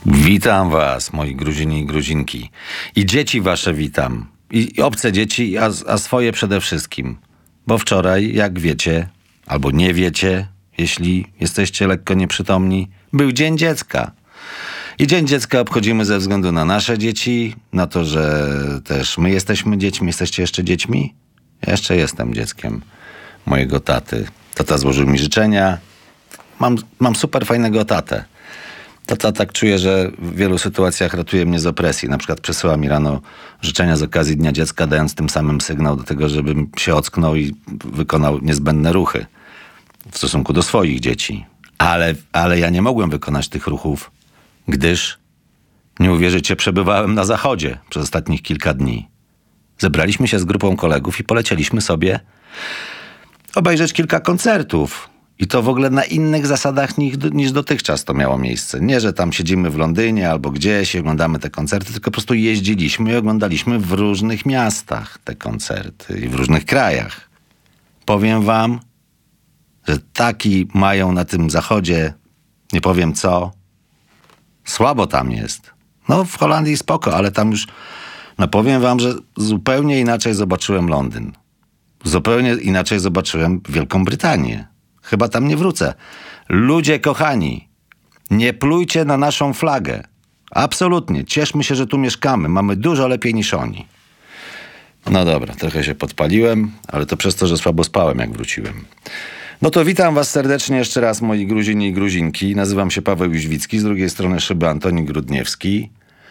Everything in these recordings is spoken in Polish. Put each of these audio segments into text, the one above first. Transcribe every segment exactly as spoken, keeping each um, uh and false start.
Witam was, moi Gruzini i Gruzinki. I dzieci wasze witam. I obce dzieci, a, a swoje przede wszystkim. Bo wczoraj, jak wiecie, albo nie wiecie, jeśli jesteście lekko nieprzytomni, był Dzień Dziecka. I Dzień Dziecka obchodzimy ze względu na nasze dzieci, na to, że też my jesteśmy dziećmi. Jesteście jeszcze dziećmi? Ja jeszcze jestem dzieckiem mojego taty. Tata złożył mi życzenia. Mam, mam super fajnego tatę. Tata tak czuje, że w wielu sytuacjach ratuje mnie z opresji. Na przykład przesyła mi rano życzenia z okazji Dnia Dziecka, dając tym samym sygnał do tego, żebym się ocknął i wykonał niezbędne ruchy w stosunku do swoich dzieci. Ale, ale ja nie mogłem wykonać tych ruchów, gdyż, nie uwierzycie, przebywałem na zachodzie przez ostatnich kilka dni. Zebraliśmy się z grupą kolegów i polecieliśmy sobie obejrzeć kilka koncertów. I to w ogóle na innych zasadach niż, niż dotychczas to miało miejsce. Nie, że tam siedzimy w Londynie albo gdzieś i oglądamy te koncerty, tylko po prostu jeździliśmy i oglądaliśmy w różnych miastach te koncerty i w różnych krajach. Powiem wam, że taki mają na tym zachodzie, nie powiem co, słabo tam jest. No w Holandii spoko, ale tam już, no powiem wam, że zupełnie inaczej zobaczyłem Londyn. Zupełnie inaczej zobaczyłem Wielką Brytanię. Chyba tam nie wrócę. Ludzie kochani, nie plujcie na naszą flagę. Absolutnie. Cieszmy się, że tu mieszkamy. Mamy dużo lepiej niż oni. No dobra, trochę się podpaliłem, ale to przez to, że słabo spałem, jak wróciłem. No to witam was serdecznie jeszcze raz, moi Gruzini i Gruzinki. Nazywam się Paweł Jóźwicki, z drugiej strony szyby Antoni Grudniewski.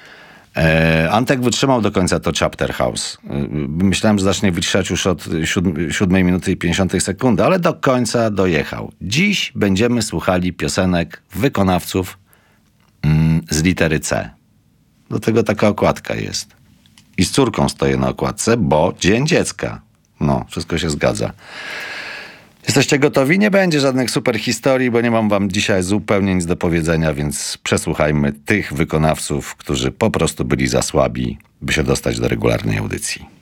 E, Antek wytrzymał do końca to Chapter House. E, myślałem, że zacznie wyciszać już od siódmej minuty i pięćdziesiątej sekundy, ale do końca dojechał. Dziś będziemy słuchali piosenek wykonawców mm, z litery C. Do tego taka okładka jest. I z córką stoję na okładce, bo Dzień Dziecka. No, wszystko się zgadza. Jesteście gotowi? Nie będzie żadnych super historii, bo nie mam wam dzisiaj zupełnie nic do powiedzenia, więc przesłuchajmy tych wykonawców, którzy po prostu byli za słabi, by się dostać do regularnej audycji.